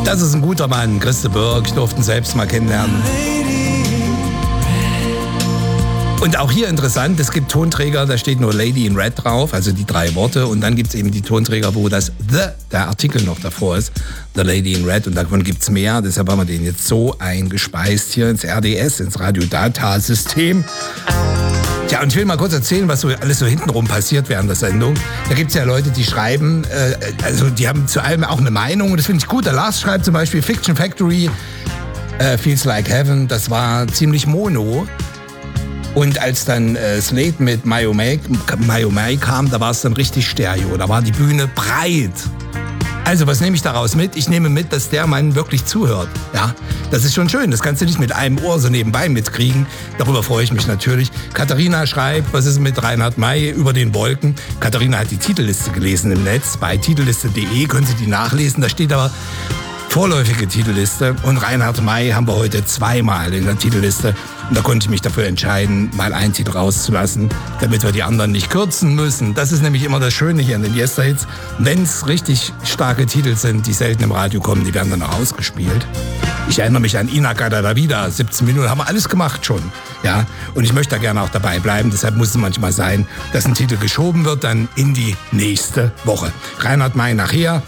Das ist ein guter Mann, Christe Burg. Ich durfte ihn selbst mal kennenlernen. Und auch hier interessant, es gibt Tonträger, da steht nur Lady in Red drauf, also die 3 Worte. Und dann gibt es eben die Tonträger, wo das der Artikel noch davor ist. The Lady in Red. Und davon gibt es mehr. Deshalb haben wir den jetzt so eingespeist hier ins RDS, ins Radiodatasystem. Ja, und ich will mal kurz erzählen, was so alles so hintenrum passiert während der Sendung. Da gibt es ja Leute, die schreiben, also die haben zu allem auch eine Meinung. Und das finde ich gut. Der Lars schreibt zum Beispiel Fiction Factory, Feels Like Heaven. Das war ziemlich mono. Und als dann Slade mit My Oh My kam, da war es dann richtig Stereo. Da war die Bühne breit. Also, was nehme ich daraus mit? Ich nehme mit, dass der Mann wirklich zuhört. Ja, das ist schon schön. Das kannst du nicht mit einem Ohr so nebenbei mitkriegen. Darüber freue ich mich natürlich. Katharina schreibt, was ist mit Reinhard May über den Wolken? Katharina hat die Titelliste gelesen im Netz. Bei titelliste.de können Sie die nachlesen. Da steht aber vorläufige Titelliste. Und Reinhard May haben wir heute 2-mal in der Titelliste. Und da konnte ich mich dafür entscheiden, mal einen Titel rauszulassen, damit wir die anderen nicht kürzen müssen. Das ist nämlich immer das Schöne hier in den Yesterhits. Wenn es richtig starke Titel sind, die selten im Radio kommen, die werden dann auch ausgespielt. Ich erinnere mich an Ina Kadadavida, 17 Minuten, haben wir alles gemacht schon. Ja? Und ich möchte da gerne auch dabei bleiben. Deshalb muss es manchmal sein, dass ein Titel geschoben wird, dann in die nächste Woche. Reinhard May nachher.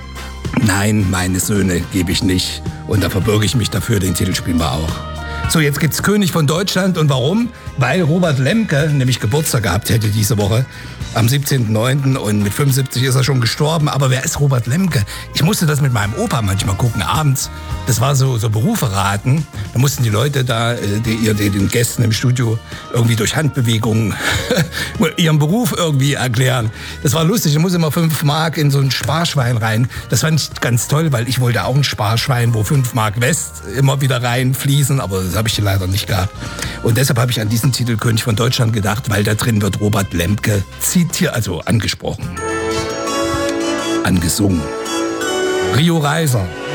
Nein, meine Söhne gebe ich nicht. Und da verbürge ich mich dafür, den Titel spielen wir auch. So, jetzt gibt's König von Deutschland. Und warum? Weil Robert Lemke nämlich Geburtstag gehabt hätte diese Woche am 17.09. und mit 75 ist er schon gestorben. Aber wer ist Robert Lemke? Ich musste das mit meinem Opa manchmal gucken, abends. Das war so Berufe raten. Da mussten die Leute da den Gästen im Studio irgendwie durch Handbewegungen ihren Beruf irgendwie erklären. Das war lustig. Ich muss immer 5 Mark in so ein Sparschwein rein. Das fand ich ganz toll, weil ich wollte auch ein Sparschwein, wo 5 Mark West immer wieder reinfließen. Aber das habe ich leider nicht gehabt. Und deshalb habe ich an diesen Titel König von Deutschland gedacht, weil da drin wird Robert Lemke angesprochen. Angesungen. Rio Reiser.